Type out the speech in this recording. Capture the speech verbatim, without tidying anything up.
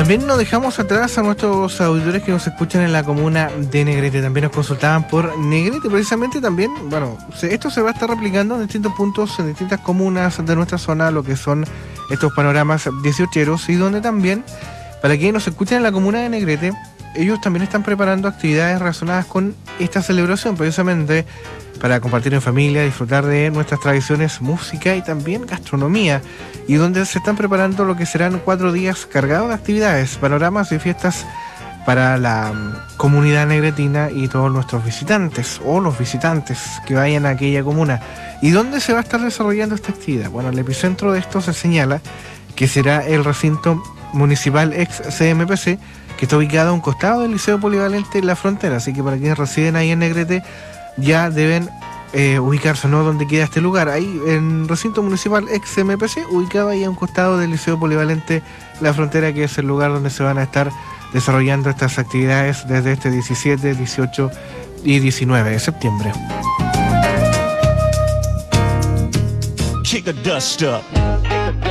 También nos dejamos atrás a nuestros auditores que nos escuchan en la comuna de Negrete. También nos consultaban por Negrete, precisamente también, bueno, se, esto se va a estar replicando en distintos puntos, en distintas comunas de nuestra zona, lo que son estos panoramas dieciocheros, y donde también, para quienes nos escuchan en la comuna de Negrete, ellos también están preparando actividades relacionadas con esta celebración, precisamente para compartir en familia, disfrutar de nuestras tradiciones, música y también gastronomía, y donde se están preparando lo que serán cuatro días cargados de actividades, panoramas y fiestas para la um, comunidad negretina y todos nuestros visitantes o los visitantes que vayan a aquella comuna. ¿Y dónde se va a estar desarrollando esta actividad? Bueno, el epicentro de esto se señala que será el recinto municipal ex C M P C, que está ubicado a un costado del Liceo Polivalente La Frontera, así que para quienes residen ahí en Negrete ya deben eh, ubicarse, ¿no? Donde queda este lugar, ahí en recinto municipal ex C M P C, ubicado ahí a un costado del Liceo Polivalente La Frontera, que es el lugar donde se van a estar desarrollando estas actividades desde este diecisiete, dieciocho y diecinueve de septiembre. Kick a dust up.